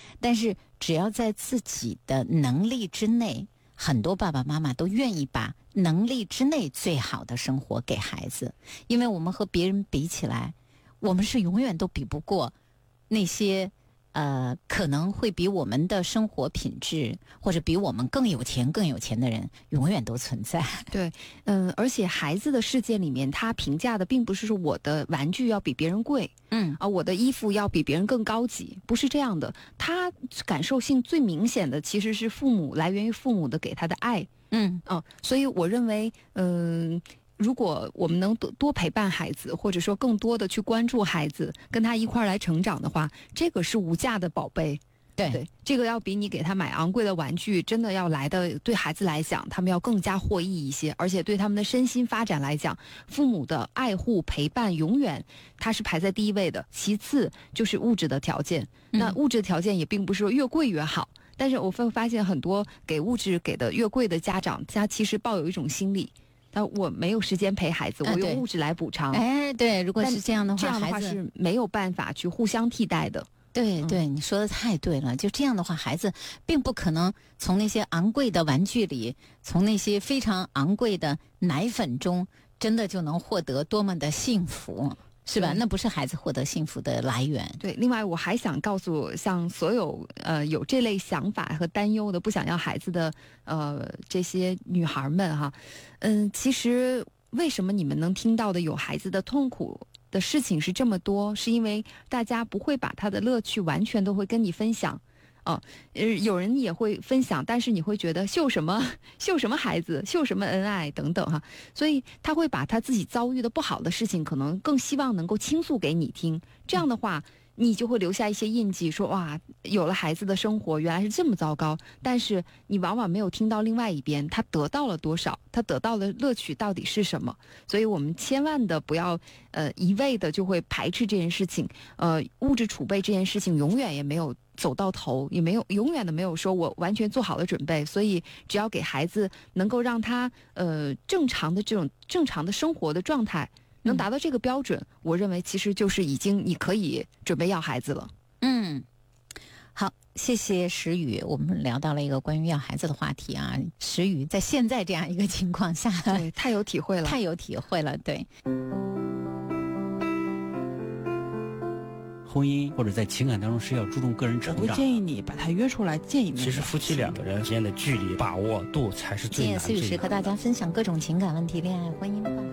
但是只要在自己的能力之内，很多爸爸妈妈都愿意把能力之内最好的生活给孩子，因为我们和别人比起来，我们是永远都比不过那些可能会比我们的生活品质或者比我们更有钱的人永远都存在。 对，而且孩子的世界里面，他评价的并不是说我的玩具要比别人贵，我的衣服要比别人更高级，不是这样的。他感受性最明显的其实是来源于父母的给他的爱，所以我认为，如果我们能多陪伴孩子，或者说更多的去关注孩子，跟他一块儿来成长的话，这个是无价的宝贝。对，这个要比你给他买昂贵的玩具真的要来的，对孩子来讲，他们要更加获益一些，而且对他们的身心发展来讲，父母的爱护陪伴永远它是排在第一位的，其次就是物质的条件。那物质条件也并不是说越贵越好，但是我会发现很多给物质给的越贵的家长，他其实抱有一种心理，但我没有时间陪孩子，我用物质来补偿。 对，如果是这样的话， 孩子是没有办法去互相替代的。 对，你说的太对了。就这样的话，孩子并不可能从那些昂贵的玩具里，从那些非常昂贵的奶粉中，真的就能获得多么的幸福，是吧？那不是孩子获得幸福的来源。 对，另外我还想告诉像所有有这类想法和担忧的不想要孩子的这些女孩们哈，其实为什么你们能听到的有孩子的痛苦的事情是这么多，是因为大家不会把他的乐趣完全都会跟你分享。有人也会分享，但是你会觉得秀什么孩子，秀什么恩爱等等哈，所以他会把他自己遭遇的不好的事情，可能更希望能够倾诉给你听。这样的话，你就会留下一些印记，说哇，有了孩子的生活原来是这么糟糕。但是你往往没有听到另外一边，他得到了多少，他得到的乐趣到底是什么。所以我们千万的不要一味的就会排斥这件事情。物质储备这件事情永远也没有走到头，也没有永远的没有说我完全做好了准备。所以只要给孩子能够让他正常的生活的状态能达到这个标准，我认为其实就是已经你可以准备要孩子了。 好，谢谢石宇，我们聊到了一个关于要孩子的话题啊。石宇在现在这样一个情况下， 对，太有体会了，对。 婚姻或者在情感当中是要注重个人成长。 我会建议你把他约出来见一面。 其实夫妻两个人之间的距离把握度才是最难的。 今夜思雨时和大家分享各种情感问题、恋爱、婚姻吧。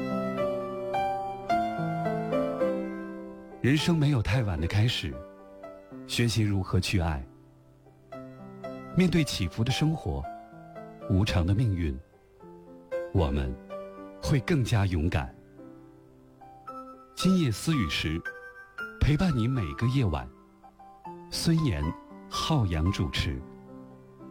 人生没有太晚的开始，学习如何去爱。面对起伏的生活，无常的命运，我们会更加勇敢。今夜思雨时，陪伴你每个夜晚。孙岩、浩洋主持。